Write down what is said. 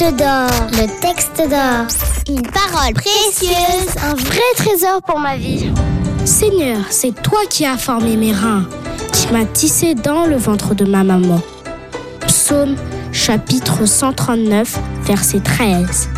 d'or. Le texte d'or. Une parole précieuse. Un vrai trésor pour ma vie. Seigneur, c'est toi qui as formé mes reins, qui m'as tissé dans le ventre de ma maman. Psaume chapitre 139, verset 13.